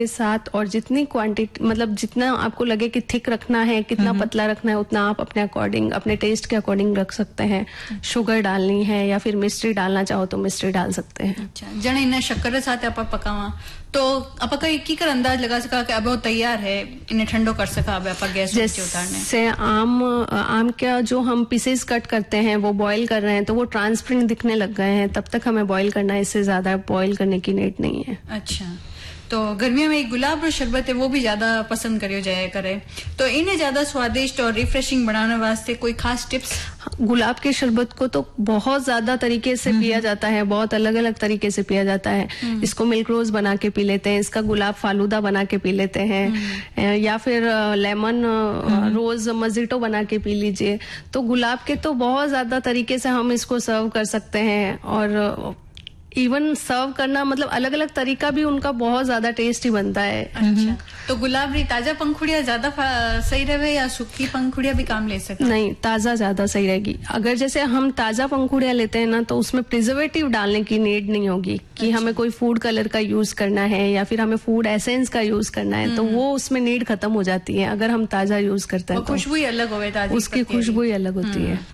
के साथ, और जितनी क्वांटिटी मतलब जितना आपको लगे कि थिक रखना है, कितना पतला रखना है, उतना आप अपने अकॉर्डिंग, अपने टेस्ट के अकॉर्डिंग रख सकते हैं। शुगर डालनी है या फिर मिश्री डालना चाहो तो मिश्री डाल सकते हैं। अच्छा, जने इन्हें शक्कर के साथ आप पकावा तो आप की कर अंदाज लगा सका कि अब वो तैयार है, इन्हें ठंडो कर सका अब आप गैस से उतारने से आम का जो हम पीसेस कट करते हैं वो बॉईल कर रहे हैं तो वो ट्रांसपेरेंट दिखने लग गए हैं, तब तक हमें बॉईल करना है, इससे ज्यादा बॉईल करने की नीड नहीं है। अच्छा, तो गर्मियों में एक गुलाब रो शरबत है वो भी ज्यादा पसंद करियो जाया करे, तो इन्हें ज्यादा स्वादिष्ट और रिफ्रेशिंग बनाने वास्ते कोई खास टिप्स? गुलाब के शरबत को तो बहुत ज्यादा तरीके से पिया जाता है, बहुत अलग अलग तरीके से पिया जाता है। इसको मिल्क रोज बना के पी लेते हैं, इसका गुलाब फालूदा बना के पी लेते हैं, या फिर लेमन रोज मजीटो बना के पी लीजिए। तो गुलाब के तो बहुत ज्यादा तरीके से हम इसको सर्व कर सकते हैं, और इवन सर्व करना मतलब अलग अलग तरीका भी उनका बहुत ज्यादा टेस्टी बनता है। अच्छा, तो गुलाब री ताजा पंखुड़िया ज्यादा सही रहे या सूखी पंखुड़िया भी काम ले सकते? नहीं, ताजा ज्यादा सही रहेगी। अगर जैसे हम ताजा पंखुड़िया लेते हैं ना, तो उसमें प्रिजर्वेटिव डालने की नीड नहीं होगी कि अच्छा, हमें कोई फूड कलर का यूज करना है या फिर हमें फूड एसेंस का यूज करना है, तो वो उसमें नीड खत्म हो जाती है अगर हम ताजा यूज करते हैं। खुशबू ही अलग होवे, उसकी खुशबू ही अलग होती है।